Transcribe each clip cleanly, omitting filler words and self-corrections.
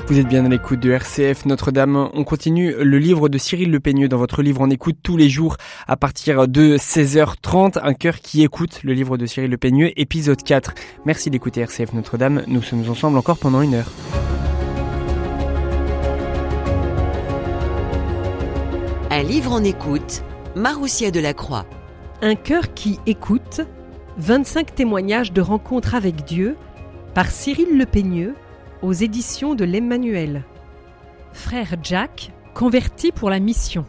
Vous êtes bien à l'écoute de RCF Notre-Dame. On continue le livre de Cyril Le Peigneux dans votre livre en écoute tous les jours à partir de 16h30. Un cœur qui écoute, le livre de Cyril Le Peigneux, épisode 4. Merci d'écouter RCF Notre-Dame. Nous sommes ensemble encore pendant 1 heure. Un livre en écoute, Maroussia Delacroix. Un cœur qui écoute, 25 témoignages de rencontres avec Dieu, par Cyril Le Peigneux, aux éditions de l'Emmanuel. Frère Jack, converti pour la mission.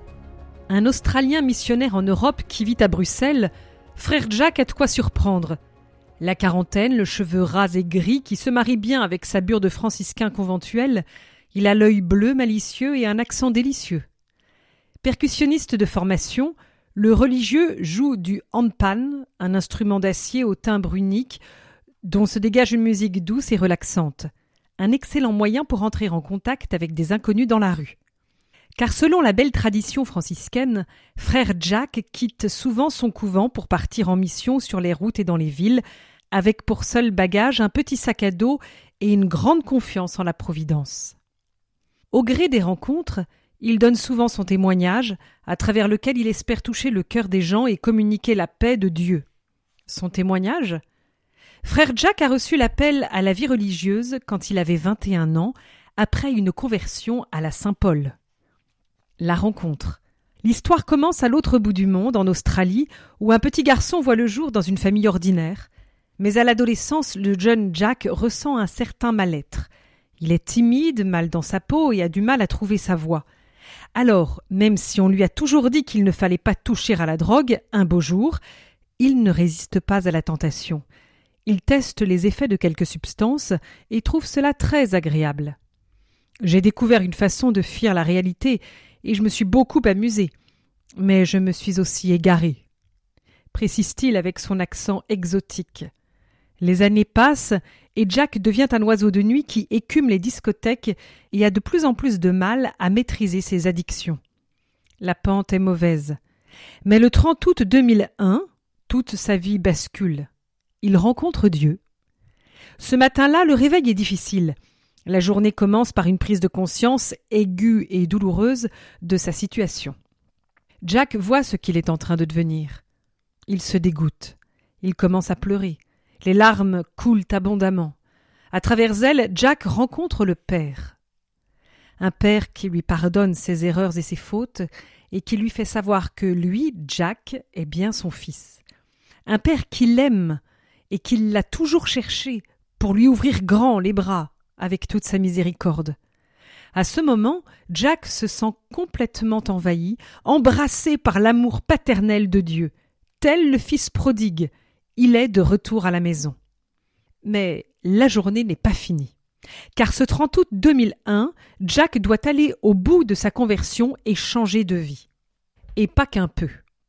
Un Australien missionnaire en Europe qui vit à Bruxelles, Frère Jack a de quoi surprendre. La quarantaine, le cheveu ras et gris qui se marie bien avec sa bure de franciscain conventuel, il a l'œil bleu malicieux et un accent délicieux. Percussionniste de formation, le religieux joue du handpan, un instrument d'acier au timbre unique dont se dégage une musique douce et relaxante. Un excellent moyen pour entrer en contact avec des inconnus dans la rue. Car selon la belle tradition franciscaine, Frère Jack quitte souvent son couvent pour partir en mission sur les routes et dans les villes, avec pour seul bagage un petit sac à dos et une grande confiance en la Providence. Au gré des rencontres, il donne souvent son témoignage, à travers lequel il espère toucher le cœur des gens et communiquer la paix de Dieu. Son témoignage ? Frère Jack a reçu l'appel à la vie religieuse quand il avait 21 ans, après une conversion à la Saint-Paul. La rencontre. L'histoire commence à l'autre bout du monde, en Australie, où un petit garçon voit le jour dans une famille ordinaire. Mais à l'adolescence, le jeune Jack ressent un certain mal-être. Il est timide, mal dans sa peau et a du mal à trouver sa voie. Alors, même si on lui a toujours dit qu'il ne fallait pas toucher à la drogue, un beau jour, il ne résiste pas à la tentation. Il teste les effets de quelques substances et trouve cela très agréable. J'ai découvert une façon de fuir la réalité et je me suis beaucoup amusé. Mais je me suis aussi égaré, précise-t-il avec son accent exotique. Les années passent et Jack devient un oiseau de nuit qui écume les discothèques et a de plus en plus de mal à maîtriser ses addictions. La pente est mauvaise. Mais le 30 août 2001, toute sa vie bascule. Il rencontre Dieu. Ce matin-là, le réveil est difficile. La journée commence par une prise de conscience aiguë et douloureuse de sa situation. Jack voit ce qu'il est en train de devenir. Il se dégoûte. Il commence à pleurer. Les larmes coulent abondamment. À travers elles, Jack rencontre le Père. Un Père qui lui pardonne ses erreurs et ses fautes et qui lui fait savoir que lui, Jack, est bien son fils. Un Père qui l'aime et qui l'a toujours cherché pour lui ouvrir grand les bras avec toute sa miséricorde. À ce moment, Jack se sent complètement envahi, embrassé par l'amour paternel de Dieu. Tel le fils prodigue, il est de retour à la maison. Mais la journée n'est pas finie. Car ce 30 août 2001, Jack doit aller au bout de sa conversion et changer de vie. Et pas qu'un peu.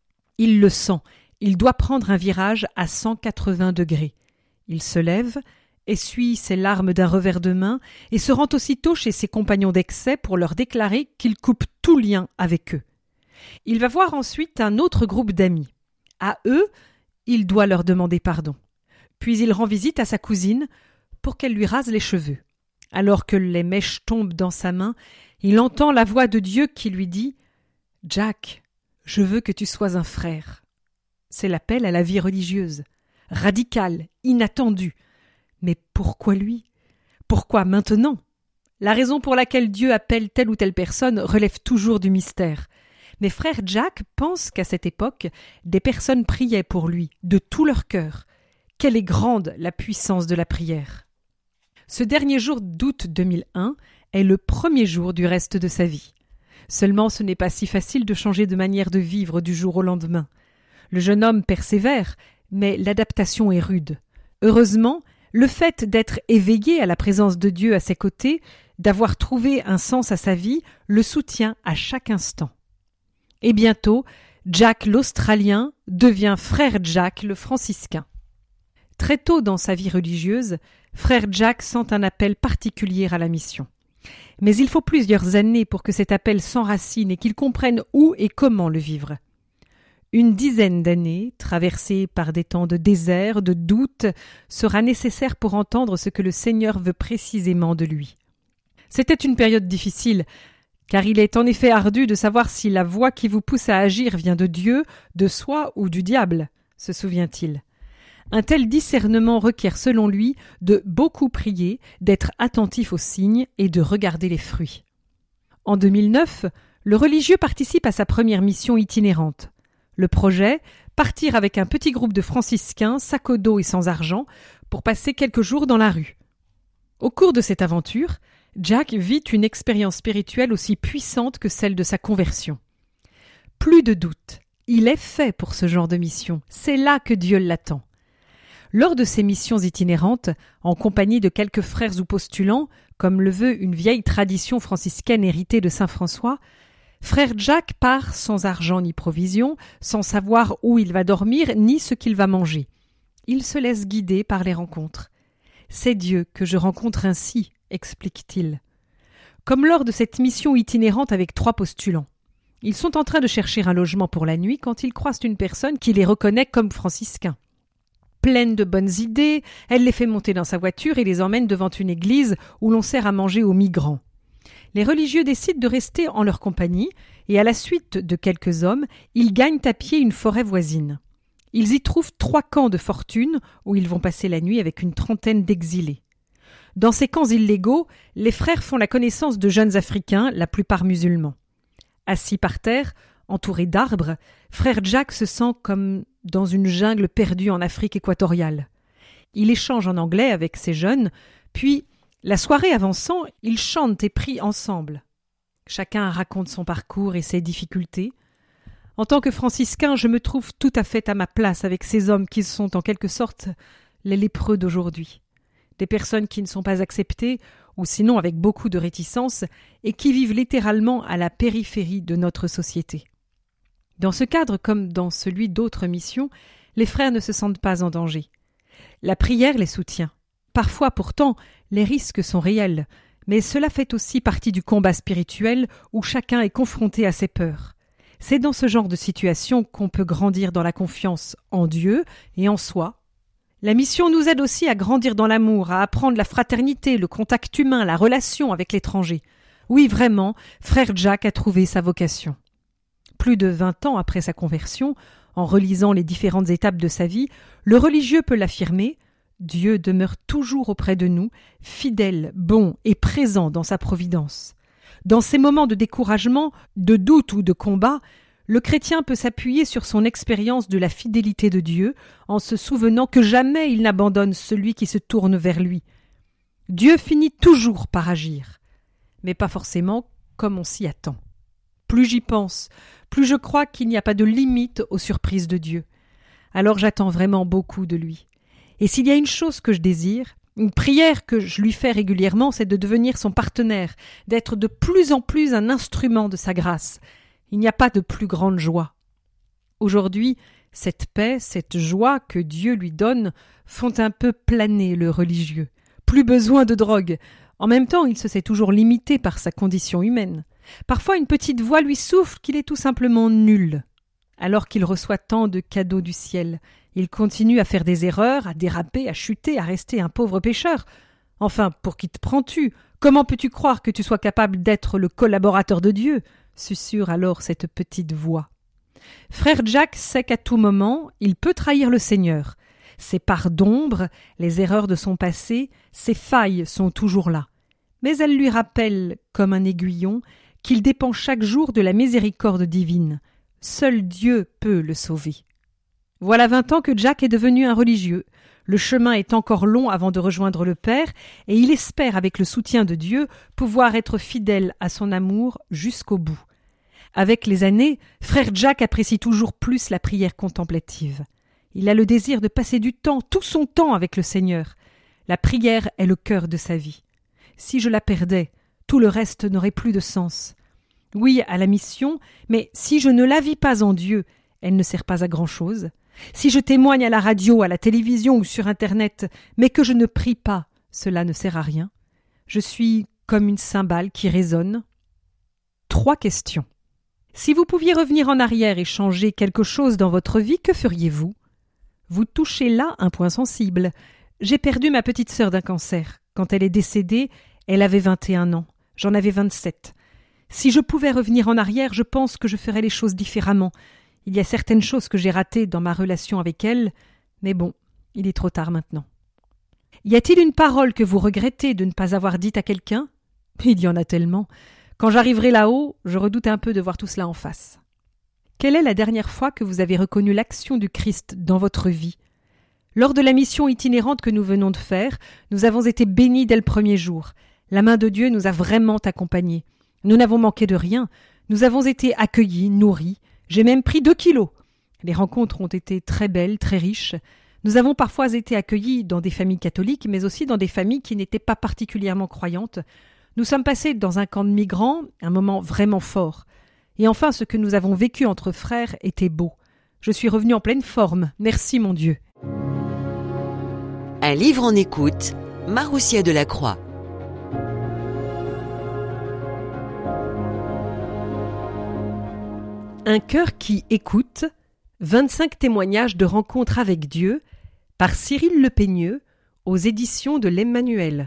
Il le sent. Il doit prendre un virage à 180 degrés. Il se lève, essuie ses larmes d'un revers de main et se rend aussitôt chez ses compagnons d'excès pour leur déclarer qu'il coupe tout lien avec eux. Il va voir ensuite un autre groupe d'amis. À eux, il doit leur demander pardon. Puis il rend visite à sa cousine pour qu'elle lui rase les cheveux. Alors que les mèches tombent dans sa main, il entend la voix de Dieu qui lui dit « Jack, je veux que tu sois un frère ». C'est l'appel à la vie religieuse, radical, inattendu. Mais pourquoi lui ? Pourquoi maintenant ? La raison pour laquelle Dieu appelle telle ou telle personne relève toujours du mystère. Mais frère Jack pense qu'à cette époque, des personnes priaient pour lui, de tout leur cœur. Quelle est grande la puissance de la prière. Ce dernier jour d'août 2001 est le premier jour du reste de sa vie. Seulement ce n'est pas si facile de changer de manière de vivre du jour au lendemain. Le jeune homme persévère, mais l'adaptation est rude. Heureusement, le fait d'être éveillé à la présence de Dieu à ses côtés, d'avoir trouvé un sens à sa vie, le soutient à chaque instant. Et bientôt, Jack l'Australien devient frère Jack le franciscain. Très tôt dans sa vie religieuse, frère Jack sent un appel particulier à la mission. Mais il faut plusieurs années pour que cet appel s'enracine et qu'il comprenne où et comment le vivre. Une dizaine d'années, traversées par des temps de désert, de doute, sera nécessaire pour entendre ce que le Seigneur veut précisément de lui. C'était une période difficile, car il est en effet ardu de savoir si la voix qui vous pousse à agir vient de Dieu, de soi ou du diable, se souvient-il. Un tel discernement requiert selon lui de beaucoup prier, d'être attentif aux signes et de regarder les fruits. En 2009, le religieux participe à sa première mission itinérante. Le projet, partir avec un petit groupe de franciscains, sac au dos et sans argent, pour passer quelques jours dans la rue. Au cours de cette aventure, Jack vit une expérience spirituelle aussi puissante que celle de sa conversion. Plus de doute, il est fait pour ce genre de mission, c'est là que Dieu l'attend. Lors de ces missions itinérantes, en compagnie de quelques frères ou postulants, comme le veut une vieille tradition franciscaine héritée de saint François, frère Jack part sans argent ni provision, sans savoir où il va dormir ni ce qu'il va manger. Il se laisse guider par les rencontres. « C'est Dieu que je rencontre ainsi », explique-t-il. Comme lors de cette mission itinérante avec 3 postulants. Ils sont en train de chercher un logement pour la nuit quand ils croisent une personne qui les reconnaît comme franciscains. Pleine de bonnes idées, elle les fait monter dans sa voiture et les emmène devant une église où l'on sert à manger aux migrants. Les religieux décident de rester en leur compagnie et à la suite de quelques hommes, ils gagnent à pied une forêt voisine. Ils y trouvent 3 camps de fortune où ils vont passer la nuit avec une trentaine d'exilés. Dans ces camps illégaux, les frères font la connaissance de jeunes Africains, la plupart musulmans. Assis par terre, entouré d'arbres, frère Jack se sent comme dans une jungle perdue en Afrique équatoriale. Il échange en anglais avec ces jeunes, puis, la soirée avançant, ils chantent et prient ensemble. Chacun raconte son parcours et ses difficultés. En tant que franciscain, je me trouve tout à fait à ma place avec ces hommes qui sont en quelque sorte les lépreux d'aujourd'hui. Des personnes qui ne sont pas acceptées, ou sinon avec beaucoup de réticence, et qui vivent littéralement à la périphérie de notre société. Dans ce cadre, comme dans celui d'autres missions, les frères ne se sentent pas en danger. La prière les soutient. Parfois, pourtant, les risques sont réels, mais cela fait aussi partie du combat spirituel où chacun est confronté à ses peurs. C'est dans ce genre de situation qu'on peut grandir dans la confiance en Dieu et en soi. La mission nous aide aussi à grandir dans l'amour, à apprendre la fraternité, le contact humain, la relation avec l'étranger. Oui, vraiment, frère Jack a trouvé sa vocation. Plus de 20 ans après sa conversion, en relisant les différentes étapes de sa vie, le religieux peut l'affirmer, Dieu demeure toujours auprès de nous, fidèle, bon et présent dans sa providence. Dans ces moments de découragement, de doute ou de combat, le chrétien peut s'appuyer sur son expérience de la fidélité de Dieu en se souvenant que jamais il n'abandonne celui qui se tourne vers lui. Dieu finit toujours par agir, mais pas forcément comme on s'y attend. Plus j'y pense, plus je crois qu'il n'y a pas de limite aux surprises de Dieu. Alors j'attends vraiment beaucoup de lui. Et s'il y a une chose que je désire, une prière que je lui fais régulièrement, c'est de devenir son partenaire, d'être de plus en plus un instrument de sa grâce. Il n'y a pas de plus grande joie. Aujourd'hui, cette paix, cette joie que Dieu lui donne font un peu planer le religieux. Plus besoin de drogue. En même temps, il se sait toujours limité par sa condition humaine. Parfois, une petite voix lui souffle qu'il est tout simplement nul. Alors qu'il reçoit tant de cadeaux du ciel, il continue à faire des erreurs, à déraper, à chuter, à rester un pauvre pécheur. Enfin, pour qui te prends-tu? Comment peux-tu croire que tu sois capable d'être le collaborateur de Dieu? Susurre alors cette petite voix. Frère Jack sait qu'à tout moment, il peut trahir le Seigneur. Ses parts d'ombre, les erreurs de son passé, ses failles sont toujours là. Mais elles lui rappellent, comme un aiguillon, qu'il dépend chaque jour de la miséricorde divine. Seul Dieu peut le sauver. Voilà 20 ans que Jack est devenu un religieux. Le chemin est encore long avant de rejoindre le Père et il espère, avec le soutien de Dieu, pouvoir être fidèle à son amour jusqu'au bout. Avec les années, frère Jack apprécie toujours plus la prière contemplative. Il a le désir de passer du temps, tout son temps avec le Seigneur. La prière est le cœur de sa vie. Si je la perdais, tout le reste n'aurait plus de sens. Oui, à la mission, mais si je ne la vis pas en Dieu, elle ne sert pas à grand-chose. Si je témoigne à la radio, à la télévision ou sur Internet, mais que je ne prie pas, cela ne sert à rien. Je suis comme une cymbale qui résonne. 3 questions. Si vous pouviez revenir en arrière et changer quelque chose dans votre vie, que feriez-vous? Vous touchez là un point sensible. J'ai perdu ma petite sœur d'un cancer. Quand elle est décédée, elle avait 21 ans. J'en avais 27. Si je pouvais revenir en arrière, je pense que je ferais les choses différemment. Il y a certaines choses que j'ai ratées dans ma relation avec elle, mais bon, il est trop tard maintenant. Y a-t-il une parole que vous regrettez de ne pas avoir dite à quelqu'un ? Il y en a tellement. Quand j'arriverai là-haut, je redoute un peu de voir tout cela en face. Quelle est la dernière fois que vous avez reconnu l'action du Christ dans votre vie ? Lors de la mission itinérante que nous venons de faire, nous avons été bénis dès le premier jour. La main de Dieu nous a vraiment accompagnés. Nous n'avons manqué de rien. Nous avons été accueillis, nourris. J'ai même pris 2 kilos. Les rencontres ont été très belles, très riches. Nous avons parfois été accueillis dans des familles catholiques, mais aussi dans des familles qui n'étaient pas particulièrement croyantes. Nous sommes passés dans un camp de migrants, un moment vraiment fort. Et enfin, ce que nous avons vécu entre frères était beau. Je suis revenu en pleine forme. Merci mon Dieu. Un livre en écoute, Maroussia Delacroix. Un cœur qui écoute, 25 témoignages de rencontres avec Dieu, par Cyril Le Peigneux, aux éditions de l'Emmanuel.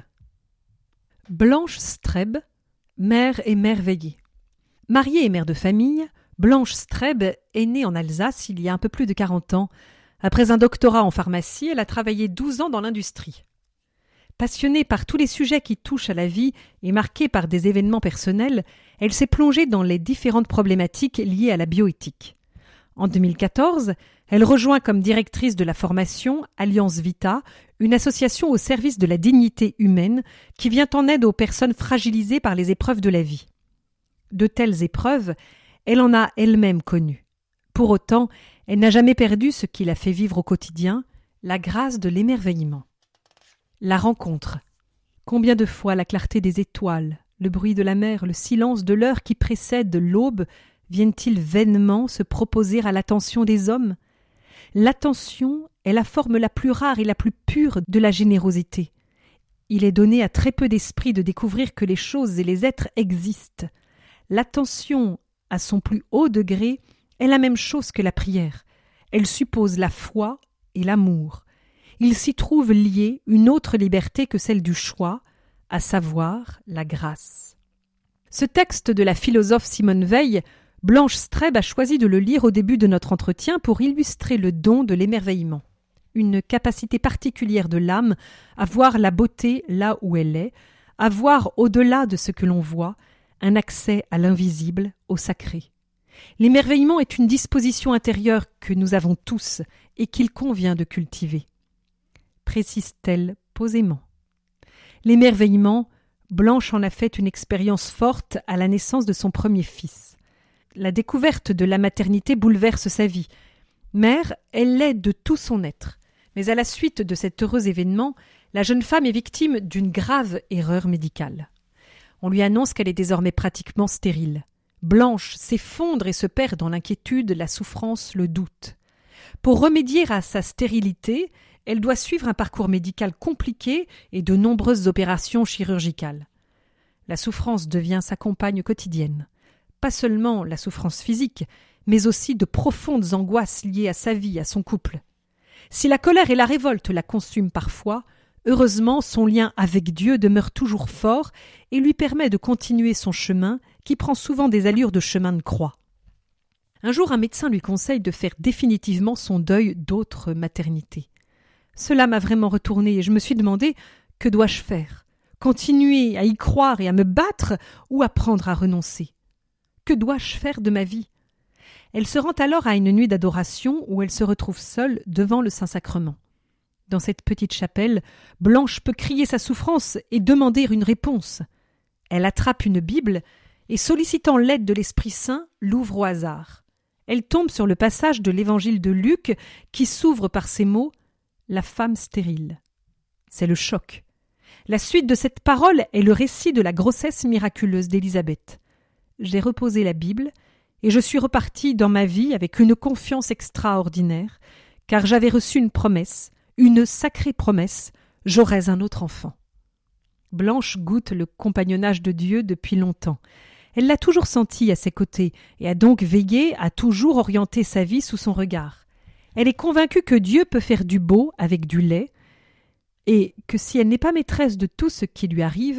Blanche Streb, mère émerveillée. Mariée et mère de famille, Blanche Streb est née en Alsace il y a un peu plus de 40 ans. Après un doctorat en pharmacie, elle a travaillé 12 ans dans l'industrie. Passionnée par tous les sujets qui touchent à la vie et marquée par des événements personnels, elle s'est plongée dans les différentes problématiques liées à la bioéthique. En 2014, elle rejoint comme directrice de la formation Alliance Vita, une association au service de la dignité humaine qui vient en aide aux personnes fragilisées par les épreuves de la vie. De telles épreuves, elle en a elle-même connu. Pour autant, elle n'a jamais perdu ce qui la fait vivre au quotidien, la grâce de l'émerveillement. La rencontre. Combien de fois la clarté des étoiles, le bruit de la mer, le silence de l'heure qui précède l'aube viennent-ils vainement se proposer à l'attention des hommes ? L'attention est la forme la plus rare et la plus pure de la générosité. Il est donné à très peu d'esprits de découvrir que les choses et les êtres existent. L'attention, à son plus haut degré, est la même chose que la prière. Elle suppose la foi et l'amour. Il s'y trouve liée une autre liberté que celle du choix, à savoir la grâce. Ce texte de la philosophe Simone Weil, Blanche Streb a choisi de le lire au début de notre entretien pour illustrer le don de l'émerveillement. Une capacité particulière de l'âme à voir la beauté là où elle est, à voir au-delà de ce que l'on voit, un accès à l'invisible, au sacré. L'émerveillement est une disposition intérieure que nous avons tous et qu'il convient de cultiver. Précise-t-elle posément. L'émerveillement, Blanche en a fait une expérience forte à la naissance de son premier fils. La découverte de la maternité bouleverse sa vie. Mère, elle l'est de tout son être. Mais à la suite de cet heureux événement, la jeune femme est victime d'une grave erreur médicale. On lui annonce qu'elle est désormais pratiquement stérile. Blanche s'effondre et se perd dans l'inquiétude, la souffrance, le doute. Pour remédier à sa stérilité, elle doit suivre un parcours médical compliqué et de nombreuses opérations chirurgicales. La souffrance devient sa compagne quotidienne. Pas seulement la souffrance physique, mais aussi de profondes angoisses liées à sa vie, à son couple. Si la colère et la révolte la consument parfois, heureusement son lien avec Dieu demeure toujours fort et lui permet de continuer son chemin qui prend souvent des allures de chemin de croix. Un jour, un médecin lui conseille de faire définitivement son deuil d'autre maternité. Cela m'a vraiment retournée et je me suis demandé « Que dois-je faire ? Continuer à y croire et à me battre ou apprendre à renoncer ? Que dois-je faire de ma vie ?» Elle se rend alors à une nuit d'adoration où elle se retrouve seule devant le Saint-Sacrement. Dans cette petite chapelle, Blanche peut crier sa souffrance et demander une réponse. Elle attrape une Bible et, sollicitant l'aide de l'Esprit Saint, l'ouvre au hasard. Elle tombe sur le passage de l'Évangile de Luc qui s'ouvre par ces mots « La femme stérile ». C'est le choc. La suite de cette parole est le récit de la grossesse miraculeuse d'Élisabeth. J'ai reposé la Bible et je suis repartie dans ma vie avec une confiance extraordinaire, car j'avais reçu une promesse, une sacrée promesse, j'aurais un autre enfant. Blanche goûte le compagnonnage de Dieu depuis longtemps. Elle l'a toujours senti à ses côtés et a donc veillé à toujours orienter sa vie sous son regard. Elle est convaincue que Dieu peut faire du beau avec du laid et que si elle n'est pas maîtresse de tout ce qui lui arrive,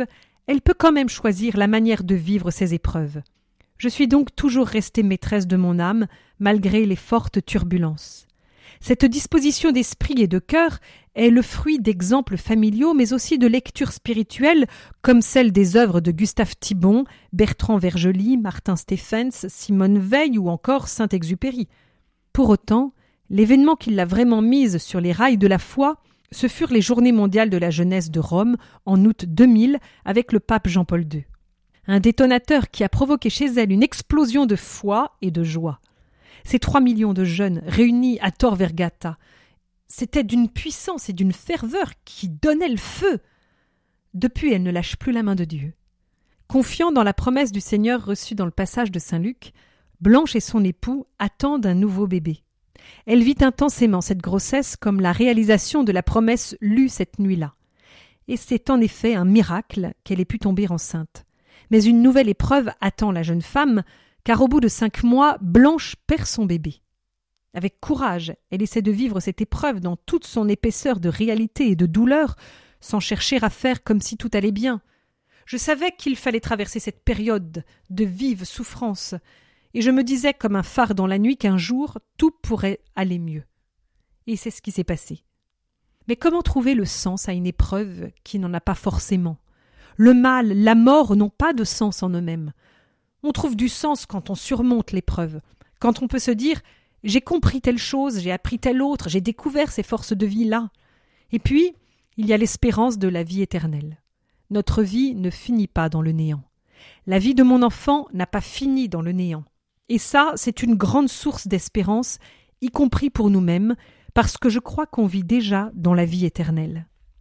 elle peut quand même choisir la manière de vivre ces épreuves. Je suis donc toujours restée maîtresse de mon âme, malgré les fortes turbulences. Cette disposition d'esprit et de cœur est le fruit d'exemples familiaux, mais aussi de lectures spirituelles, comme celles des œuvres de Gustave Thibon, Bertrand Vergely, Martin Stephens, Simone Veil ou encore Saint-Exupéry. Pour autant, l'événement qui l'a vraiment mise sur les rails de la foi, ce furent les Journées mondiales de la jeunesse de Rome en août 2000 avec le pape Jean-Paul II. Un détonateur qui a provoqué chez elle une explosion de foi et de joie. Ces 3 millions de jeunes réunis à Tor Vergata, c'était d'une puissance et d'une ferveur qui donnaient le feu. Depuis, elle ne lâche plus la main de Dieu. Confiant dans la promesse du Seigneur reçue dans le passage de Saint Luc, Blanche et son époux attendent un nouveau bébé. Elle vit intensément cette grossesse comme la réalisation de la promesse lue cette nuit-là. Et c'est en effet un miracle qu'elle ait pu tomber enceinte. Mais une nouvelle épreuve attend la jeune femme, car au bout de 5 mois, Blanche perd son bébé. Avec courage, elle essaie de vivre cette épreuve dans toute son épaisseur de réalité et de douleur, sans chercher à faire comme si tout allait bien. Je savais qu'il fallait traverser cette période de vive souffrance, et je me disais comme un phare dans la nuit qu'un jour, tout pourrait aller mieux. Et c'est ce qui s'est passé. Mais comment trouver le sens à une épreuve qui n'en a pas forcément ? Le mal, la mort n'ont pas de sens en eux-mêmes. On trouve du sens quand on surmonte l'épreuve, quand on peut se dire « j'ai compris telle chose, j'ai appris telle autre, j'ai découvert ces forces de vie-là ». Et puis, il y a l'espérance de la vie éternelle. Notre vie ne finit pas dans le néant. La vie de mon enfant n'a pas fini dans le néant. Et ça, c'est une grande source d'espérance, y compris pour nous-mêmes, parce que je crois qu'on vit déjà dans la vie éternelle.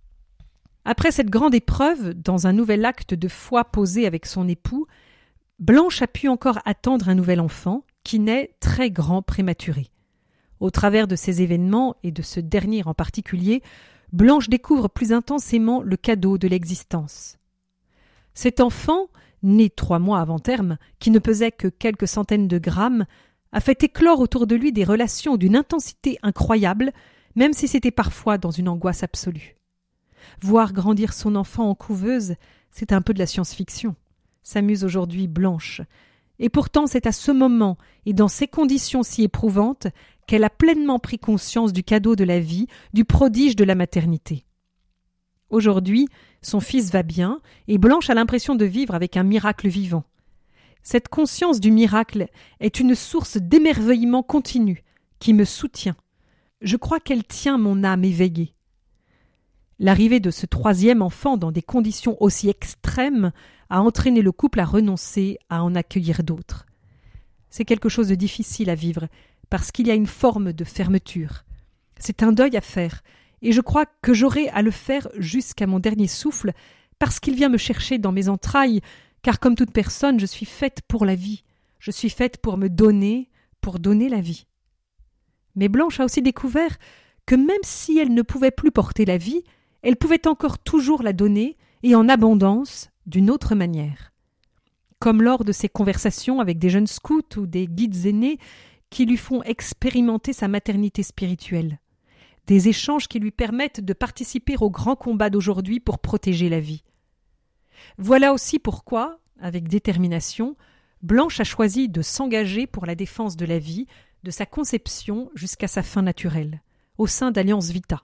Après cette grande épreuve, dans un nouvel acte de foi posé avec son époux, Blanche a pu encore attendre un nouvel enfant, qui naît très grand prématuré. Au travers de ces événements, et de ce dernier en particulier, Blanche découvre plus intensément le cadeau de l'existence. Cet enfant, né 3 mois avant terme, qui ne pesait que quelques centaines de grammes, a fait éclore autour de lui des relations d'une intensité incroyable, même si c'était parfois dans une angoisse absolue. Voir grandir son enfant en couveuse, c'est un peu de la science-fiction, s'amuse aujourd'hui Blanche. Et pourtant c'est à ce moment et dans ces conditions si éprouvantes qu'elle a pleinement pris conscience du cadeau de la vie, du prodige de la maternité. Aujourd'hui, son fils va bien et Blanche a l'impression de vivre avec un miracle vivant. Cette conscience du miracle est une source d'émerveillement continu qui me soutient. Je crois qu'elle tient mon âme éveillée. L'arrivée de ce 3e enfant dans des conditions aussi extrêmes a entraîné le couple à renoncer à en accueillir d'autres. C'est quelque chose de difficile à vivre parce qu'il y a une forme de fermeture. C'est un deuil à faire et je crois que j'aurai à le faire jusqu'à mon dernier souffle parce qu'il vient me chercher dans mes entrailles, car comme toute personne, je suis faite pour la vie. Je suis faite pour me donner, pour donner la vie. Mais Blanche a aussi découvert que même si elle ne pouvait plus porter la vie, elle pouvait encore toujours la donner, et en abondance, d'une autre manière. Comme lors de ses conversations avec des jeunes scouts ou des guides aînés qui lui font expérimenter sa maternité spirituelle. Des échanges qui lui permettent de participer au grand combat d'aujourd'hui pour protéger la vie. Voilà aussi pourquoi, avec détermination, Blanche a choisi de s'engager pour la défense de la vie, de sa conception jusqu'à sa fin naturelle, au sein d'Alliance Vita.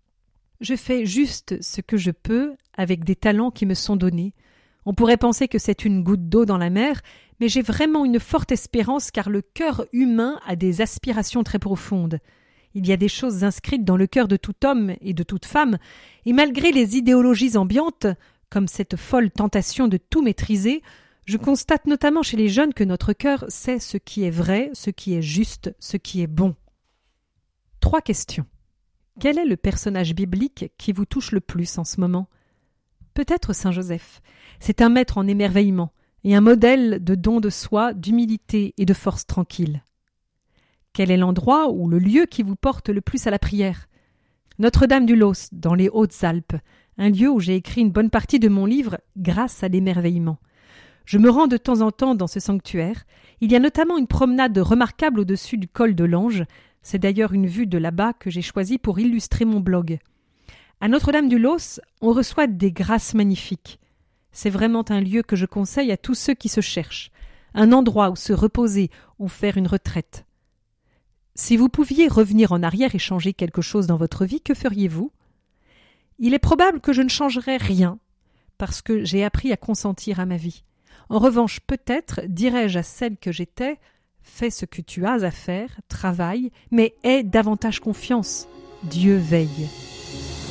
Je fais juste ce que je peux avec des talents qui me sont donnés. On pourrait penser que c'est une goutte d'eau dans la mer, mais j'ai vraiment une forte espérance car le cœur humain a des aspirations très profondes. Il y a des choses inscrites dans le cœur de tout homme et de toute femme, et malgré les idéologies ambiantes, comme cette folle tentation de tout maîtriser, je constate notamment chez les jeunes que notre cœur sait ce qui est vrai, ce qui est juste, ce qui est bon. 3 questions. Quel est le personnage biblique qui vous touche le plus en ce moment ? Peut-être Saint Joseph. C'est un maître en émerveillement et un modèle de don de soi, d'humilité et de force tranquille. Quel est l'endroit ou le lieu qui vous porte le plus à la prière ? Notre-Dame-du-Los, dans les Hautes-Alpes, un lieu où j'ai écrit une bonne partie de mon livre grâce à l'émerveillement. Je me rends de temps en temps dans ce sanctuaire. Il y a notamment une promenade remarquable au-dessus du col de l'Ange. C'est d'ailleurs une vue de là-bas que j'ai choisie pour illustrer mon blog. À Notre-Dame-du-Los, on reçoit des grâces magnifiques. C'est vraiment un lieu que je conseille à tous ceux qui se cherchent, un endroit où se reposer ou faire une retraite. Si vous pouviez revenir en arrière et changer quelque chose dans votre vie, que feriez-vous ? Il est probable que je ne changerais rien, parce que j'ai appris à consentir à ma vie. En revanche, peut-être dirais-je à celle que j'étais « Fais ce que tu as à faire, travaille, mais aie davantage confiance. Dieu veille. »